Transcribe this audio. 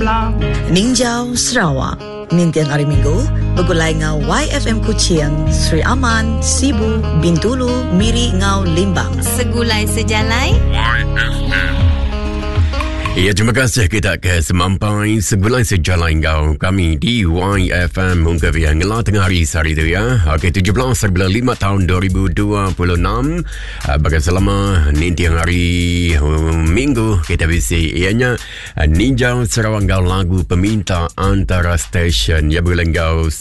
Pulang. Ninjau Sarawak. Nintian hari Minggu, bergulai ngau YFM Kuching, Sri Aman, Sibu, Bintulu, Miri ngau Limbang. Segulai sejalai Ya, terima kasih kita ke semampai segulai sejalan kau kami di YFM Mungkavian ngelah tengah hari sehari tu ya. Okey, 17/5 tahun 2026. Bagi selama nintiang hari Minggu kita bisi ianya Ninjau Sarawak kau lagu peminta antara stesen ya bulan kau